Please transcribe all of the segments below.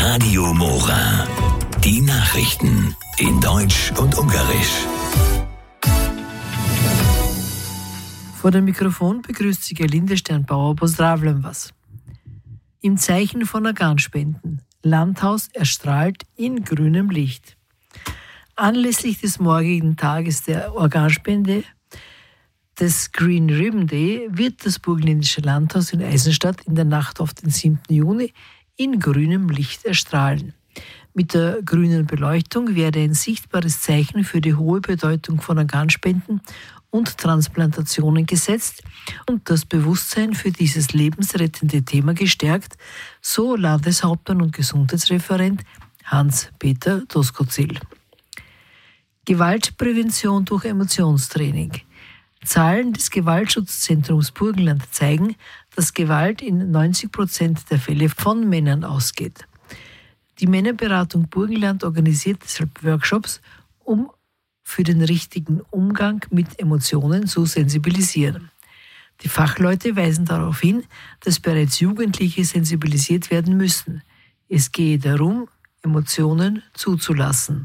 Radio Mora. Die Nachrichten in Deutsch und Ungarisch. Vor dem Mikrofon begrüßt Sie Gerlinde Sternbauer. Pozdravljam vas. Im Zeichen von Organspenden. Landhaus erstrahlt in grünem Licht. Anlässlich des morgigen Tages der Organspende, des Green Ribbon Day, wird das burgenländische Landhaus in Eisenstadt in der Nacht auf den 7. Juni in grünem Licht erstrahlen. Mit der grünen Beleuchtung werde ein sichtbares Zeichen für die hohe Bedeutung von Organspenden und Transplantationen gesetzt und das Bewusstsein für dieses lebensrettende Thema gestärkt, so Landeshauptmann und Gesundheitsreferent Hans-Peter Doskozil. Gewaltprävention durch Emotionstraining. Zahlen des Gewaltschutzzentrums Burgenland zeigen, dass Gewalt in 90% der Fälle von Männern ausgeht. Die Männerberatung Burgenland organisiert deshalb Workshops, um für den richtigen Umgang mit Emotionen zu sensibilisieren. Die Fachleute weisen darauf hin, dass bereits Jugendliche sensibilisiert werden müssen. Es gehe darum, Emotionen zuzulassen.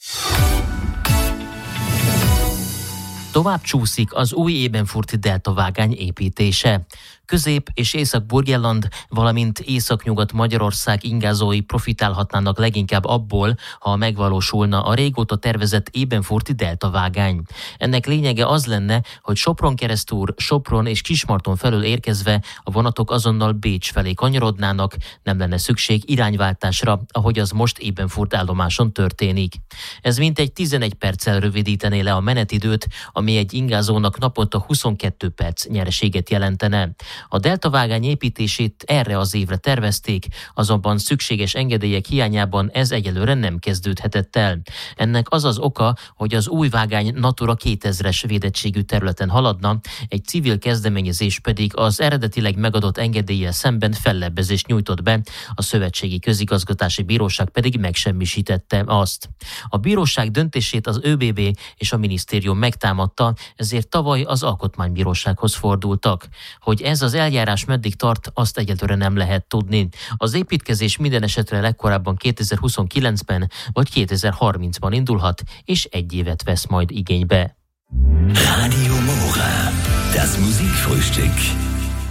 Tovább csúszik az új Ebenfurti deltavágány építése. Közép- és Észak-Burgenland, valamint Északnyugat-Magyarország ingázói profitálhatnának leginkább abból, ha megvalósulna a régóta tervezett Ebenfurti deltavágány. Ennek lényege az lenne, hogy Sopron keresztül, Sopron és Kismarton felől érkezve a vonatok azonnal Bécs felé kanyarodnának, nem lenne szükség irányváltásra, ahogy az most Ebenfurt állomáson történik. Ez mintegy 11 perccel rövidítené le a menetidőt, ami egy ingázónak naponta 22 perc nyereséget jelentene. A deltavágány építését erre az évre tervezték, azonban szükséges engedélyek hiányában ez egyelőre nem kezdődhetett el. Ennek az az oka, hogy az új vágány Natura 2000-es védettségű területen haladna, egy civil kezdeményezés pedig az eredetileg megadott engedéllyel szemben fellebbezést nyújtott be, a Szövetségi Közigazgatási Bíróság pedig megsemmisítette azt. A bíróság döntését az ÖBB és a minisztérium megtámadta, ezért tavaly az Alkotmánybírósághoz fordultak. Hogy ez az eljárás meddig tart, azt egyelőre nem lehet tudni. Az építkezés minden esetre legkorábban 2029-ben vagy 2030-ban indulhat, és 1 évet vesz majd igénybe. Radio Mora. Das Musikfrühstück.